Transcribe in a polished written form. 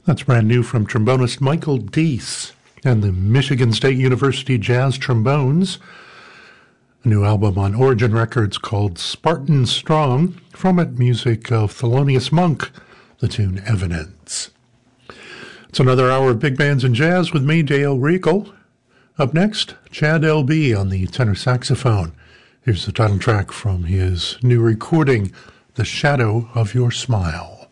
That's brand new from trombonist Michael Deese and the Michigan State University Jazz Trombones. A new album on Origin Records called Spartan Strong. From it, music of Thelonious Monk, the tune Evidence. It's another hour of big bands and jazz with me, Dale Riegel. Up next, Chad L.B. on the tenor saxophone. Here's the title track from his new recording, The Shadow of Your Smile.